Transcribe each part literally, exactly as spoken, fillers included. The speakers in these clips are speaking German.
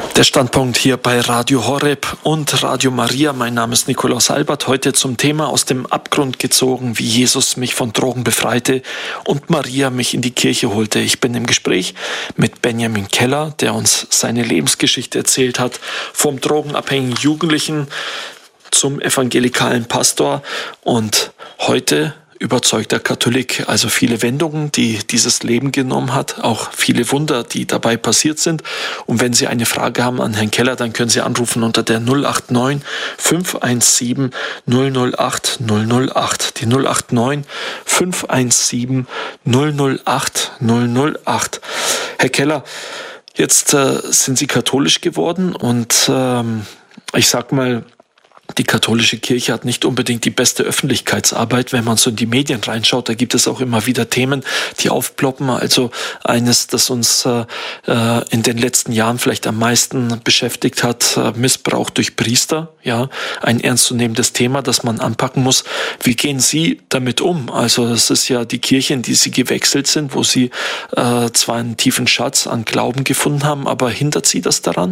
Der Standpunkt hier bei Radio Horeb und Radio Maria. Mein Name ist Nikolaus Albert. Heute zum Thema aus dem Abgrund gezogen, wie Jesus mich von Drogen befreite und Maria mich in die Kirche holte. Ich bin im Gespräch mit Benjamin Keller, der uns seine Lebensgeschichte erzählt hat, vom drogenabhängigen Jugendlichen zum evangelikalen Pastor und heute überzeugter Katholik. Also viele Wendungen, die dieses Leben genommen hat, auch viele Wunder, die dabei passiert sind. Und wenn Sie eine Frage haben an Herrn Keller, dann können Sie anrufen unter der null acht neun, fünf eins sieben, null null acht, null null acht. Die null acht neun, fünf eins sieben, null null acht, null null acht. Herr Keller, jetzt äh, sind Sie katholisch geworden und ähm, ich sag mal, die katholische Kirche hat nicht unbedingt die beste Öffentlichkeitsarbeit. Wenn man so in die Medien reinschaut, da gibt es auch immer wieder Themen, die aufploppen. Also eines, das uns äh, in den letzten Jahren vielleicht am meisten beschäftigt hat, äh, Missbrauch durch Priester. Ja, ein ernstzunehmendes Thema, das man anpacken muss. Wie gehen Sie damit um? Also das ist ja die Kirche, in die Sie gewechselt sind, wo Sie äh, zwar einen tiefen Schatz an Glauben gefunden haben, aber hindert Sie das daran?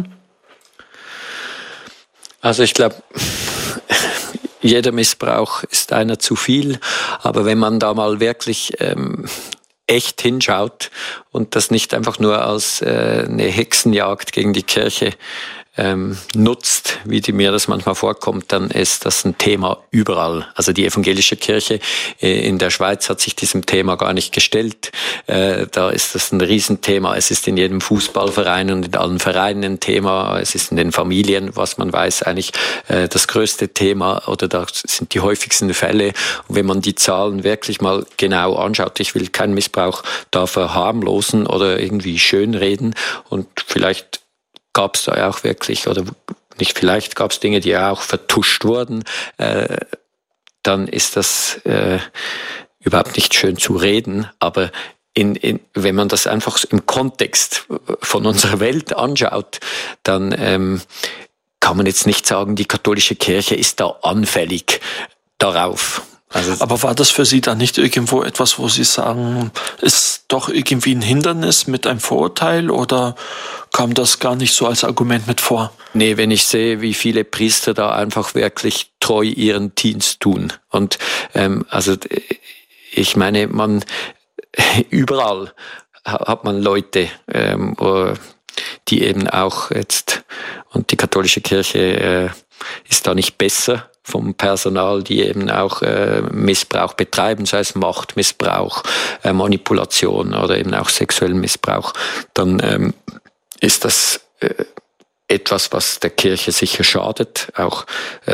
Also ich glaube, jeder Missbrauch ist einer zu viel, aber wenn man da mal wirklich ähm, echt hinschaut und das nicht einfach nur als äh, eine Hexenjagd gegen die Kirche ähm, nutzt, wie die mir das manchmal vorkommt, dann ist das ein Thema überall. Also die evangelische Kirche äh, in der Schweiz hat sich diesem Thema gar nicht gestellt. Äh, da ist das ein Riesenthema. Es ist in jedem Fußballverein und in allen Vereinen ein Thema. Es ist in den Familien, was man weiß, eigentlich äh, das größte Thema oder da sind die häufigsten Fälle. Und wenn man die Zahlen wirklich mal genau anschaut, ich will keinen Missbrauch da verharmlosen oder irgendwie schönreden und vielleicht gab es da auch wirklich, oder nicht vielleicht, gab es Dinge, die auch vertuscht wurden, äh, dann ist das äh, überhaupt nicht schön zu reden. Aber in, in, wenn man das einfach im Kontext von unserer Welt anschaut, dann ähm, kann man jetzt nicht sagen, die katholische Kirche ist da anfällig darauf. Also, aber war das für Sie dann nicht irgendwo etwas, wo Sie sagen, ist doch irgendwie ein Hindernis mit einem Vorurteil oder kam das gar nicht so als Argument mit vor? Nee, wenn ich sehe, wie viele Priester da einfach wirklich treu ihren Dienst tun. Und ähm, also ich meine, man überall hat man Leute, ähm, die eben auch jetzt, und die katholische Kirche äh, ist da nicht besser vom Personal, die eben auch äh, Missbrauch betreiben, sei es Machtmissbrauch, äh, Manipulation oder eben auch sexuellen Missbrauch, dann ähm, ist das äh, etwas, was der Kirche sicher schadet, auch äh,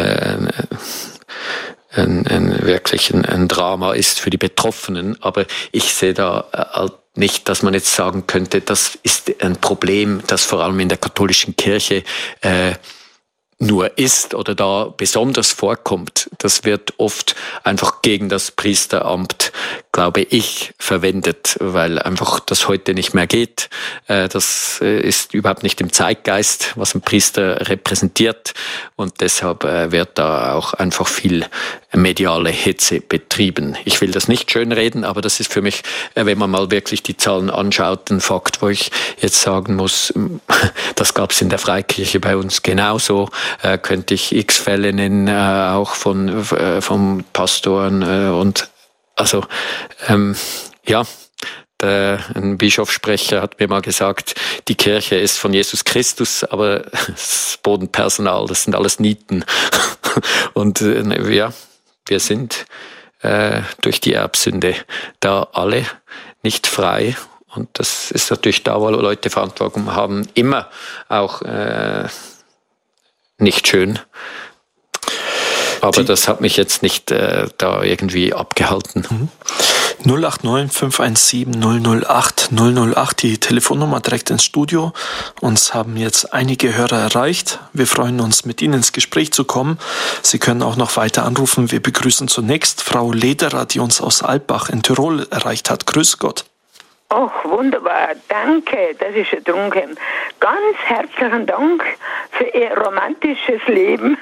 ein, ein, wirklich ein, ein Drama ist für die Betroffenen. Aber ich sehe da halt nicht, dass man jetzt sagen könnte, das ist ein Problem, das vor allem in der katholischen Kirche äh, nur ist oder da besonders vorkommt. Das wird oft einfach gegen das Priesteramt, glaube ich, verwendet, weil einfach das heute nicht mehr geht. Das ist überhaupt nicht im Zeitgeist, was ein Priester repräsentiert und deshalb wird da auch einfach viel mediale Hetze betrieben. Ich will das nicht schönreden, aber das ist für mich, wenn man mal wirklich die Zahlen anschaut, ein Fakt, wo ich jetzt sagen muss, das gab es in der Freikirche bei uns genauso. Äh, könnte ich x Fälle nennen, äh, auch von äh, vom Pastoren äh, und also ähm, ja, der, ein Bischofssprecher hat mir mal gesagt, die Kirche ist von Jesus Christus, aber das Bodenpersonal, das sind alles Nieten. Und äh, ja, wir sind äh, durch die Erbsünde da alle nicht frei. Und das ist natürlich da, wo Leute Verantwortung haben, immer auch äh, nicht schön. Aber die, das hat mich jetzt nicht äh, da irgendwie abgehalten. Mhm. null acht neun, fünf eins sieben, null null acht, null null acht, die Telefonnummer direkt ins Studio. Uns haben jetzt einige Hörer erreicht. Wir freuen uns, mit Ihnen ins Gespräch zu kommen. Sie können auch noch weiter anrufen. Wir begrüßen zunächst Frau Lederer, die uns aus Alpbach in Tirol erreicht hat. Grüß Gott. Ach, wunderbar. Danke, das ist ja dunkel. Ganz herzlichen Dank für Ihr romantisches Leben.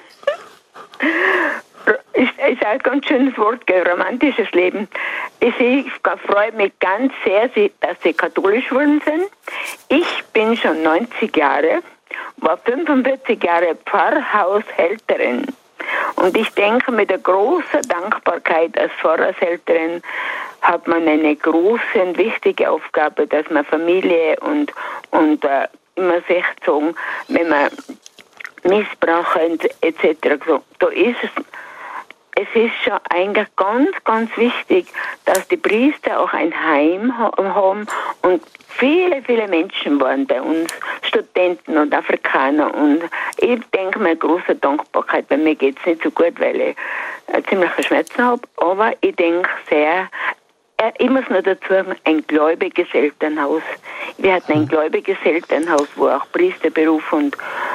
Ist, ist ein ganz schönes Wort, gell? Romantisches Leben. Ich, ich freue mich ganz sehr, dass Sie katholisch geworden sind. Ich bin schon neunzig Jahre war fünfundvierzig Jahre Pfarrhaushälterin. Und ich denke, mit der großen Dankbarkeit als Pfarrhaushälterin hat man eine große und wichtige Aufgabe, dass man Familie und, und äh, immer sich sagen, wenn man Missbrauch et cetera, da ist es, es ist schon eigentlich ganz, ganz wichtig, dass die Priester auch ein Heim haben und viele, viele Menschen waren bei uns, Studenten und Afrikaner, und ich denke mal große Dankbarkeit, bei mir geht es nicht so gut, weil ich äh, ziemliche Schmerzen habe, aber ich denke sehr, äh, ich muss nur dazu sagen, ein gläubiges Elternhaus. Wir hatten ein gläubiges Elternhaus, wo auch Priester berufen und